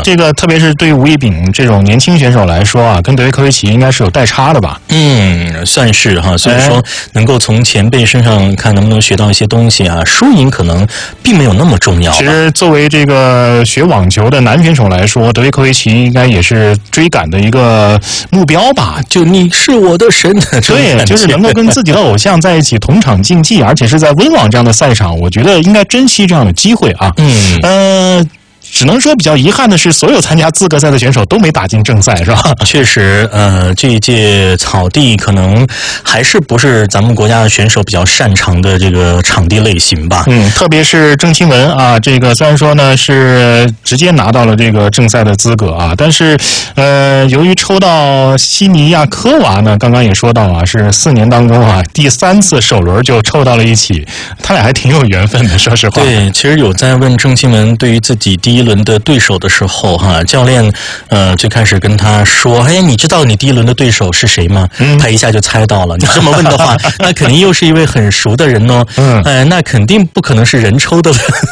这个特别是对于吴亦丙这种年轻选手来说啊，跟德约科维奇应该是有代差的吧？ 算是哈。所以说，能够从前辈身上看能不能学到一些东西啊，输赢可能并没有那么重要。 其实作为这个学网球的男选手来说，德约科维奇应该也是追赶的一个目标吧？ 就你是我的神， 对，就是能够跟自己的偶像在一起同场竞技，而且是在温网这样的赛场，我觉得应该珍惜这样的机会啊。只能说比较遗憾的是，所有参加资格赛的选手都没打进正赛，是吧？ 确实，这一届草地可能还是不是咱们国家的选手比较擅长的这个场地类型吧。 特别是郑钦文啊，这个虽然说呢是直接拿到了这个正赛的资格啊，但是由于抽到西尼亚科娃呢，刚刚也说到啊，是4年当中啊第3次首轮就抽到了一起，他俩还挺有缘分的，说实话。 对，其实有在问郑钦文对于自己第一轮的对手的时候哈，教练最开始跟他说，哎，你知道你第一轮的对手是谁吗？他一下就猜到了。你这么问的话，那肯定又是一位很熟的人哦。那肯定不可能是人抽的。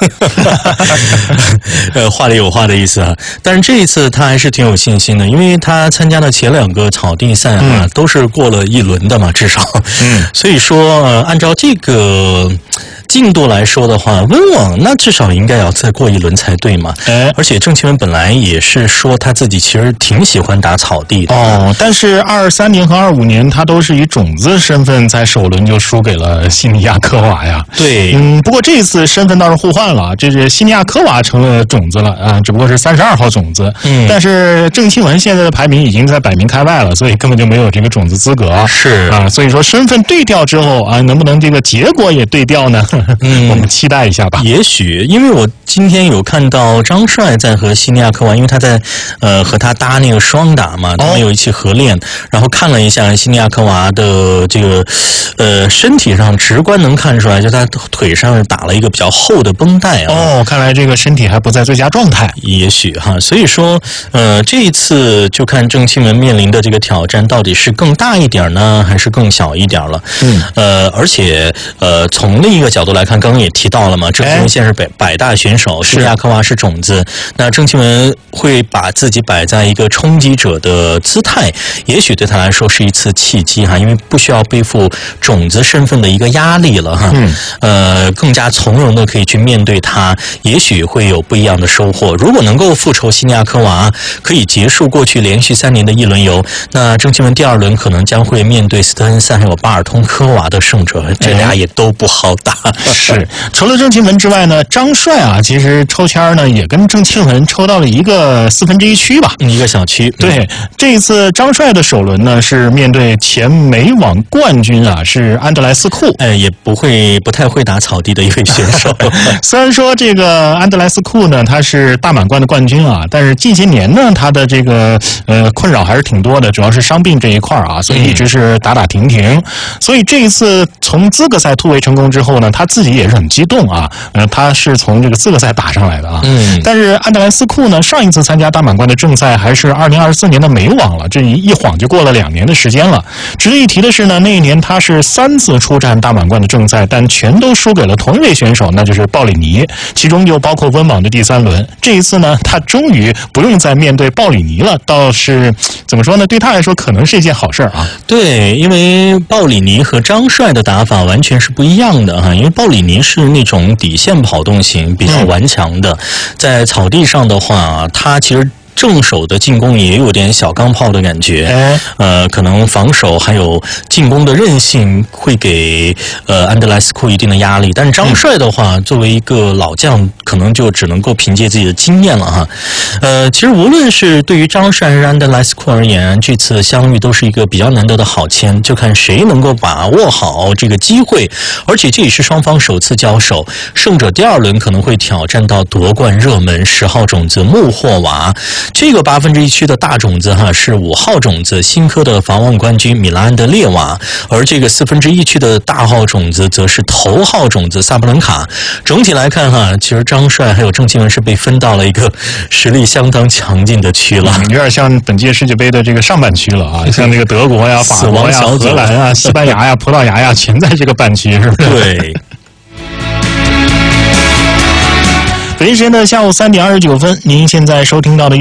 话里有话的意思啊。但是这一次他还是挺有信心的，因为他参加的前2个草地赛啊，都是过了1轮的嘛，至少。所以说按照这个进度来说的话，温网那至少应该要再过1轮才对嘛。而且郑钦文本来也是说他自己其实挺喜欢打草地的但是23年和25年他都是以种子身份在首轮就输给了西尼亚科娃呀。 对， 不过这次身份倒是互换了，这是西尼亚科娃成了种子了啊，只不过是32号种子。但是郑钦文现在的排名已经在100名开外了，所以根本就没有这个种子资格。 是啊，所以说身份对调之后啊，能不能这个结果也对调呢？我们期待一下吧。 也许，因为我今天有看到张帅在和西尼亚科娃，因为他在和他搭那个双打嘛，他们有一起合练，然后看了一下西尼亚科娃的这个身体上直观能看出来，就他腿上打了一个比较厚的绷带啊。 看来这个身体还不在最佳状态。 也许哈，所以说这一次就看郑钦文面临的这个挑战到底是更大一点呢，还是更小一点了。而且从另一个角度来看，刚刚也提到了嘛，郑钦文现在是百大选手，西尼亚科娃是种子，那郑钦文会把自己摆在一个冲击者的姿态，也许对他来说是一次契机哈，因为不需要背负种子身份的一个压力了哈。更加从容的可以去面对他，也许会有不一样的收获。如果能够复仇西尼亚科娃，可以结束过去连续3年的1轮游，那郑钦文第2轮可能将会面对斯特恩塞还有巴尔通科娃的胜者，这俩也都不好打。 是，除了郑钦文之外呢，张帅啊，其实抽签呢也跟郑钦文抽到了一个1/4区吧， 一个小区。 对，这一次张帅的首轮呢是面对前美网冠军啊，是安德莱斯库。 也不太会打草地的一位选手。 虽然说这个安德莱斯库呢，他是大满贯的冠军啊，但是近些年呢，他的这个困扰还是挺多的，主要是伤病这一块啊，所以一直是打停停。所以这一次从资格赛突围成功之后呢，他自己也是很激动啊。他是从这个资格赛打上来的啊。但是安德莱斯库呢，上一次参加大满贯的正赛还是2024年的美网了，这一晃就过了2年的时间了。值得一提的是呢，那一年他是3次出战大满贯的正赛，但全都输给了同一位选手，那就是鲍里尼，其中就包括温网的第3轮。这一次呢，他终于不用再面对鲍里尼了，倒是怎么说呢？对他来说可能是一件好事啊。 对，因为鲍里尼和张帅的打法完全是不一样的哈。因为鲍里尼是那种底线跑动型，比较顽强的，在草地上的话，他其实正手的进攻也有点小钢炮的感觉，可能防守还有进攻的韧性会给安德莱斯库一定的压力。但是张帅的话，作为一个老将，可能就只能够凭借自己的经验了哈。其实无论是对于张帅还是安德莱斯库而言，这次相遇都是一个比较难得的好签，就看谁能够把握好这个机会。而且这也是双方首次交手，胜者第2轮可能会挑战到夺冠热门10号种子穆霍娃。这个1/8区的大种子哈是5号种子新科的防网冠军米拉安德列娃，而这个1/4区的大号种子则是头号种子萨布伦卡。整体来看哈，其实张帅还有郑钦文是被分到了一个实力相当强劲的区了， 有点像本届世界杯的这个上半区了啊，像那个德国呀、法国呀、荷兰啊、西班牙呀、葡萄牙呀，全在这个半区，是不是？ 对。 北京时间的下午3点29分，您现在收听到的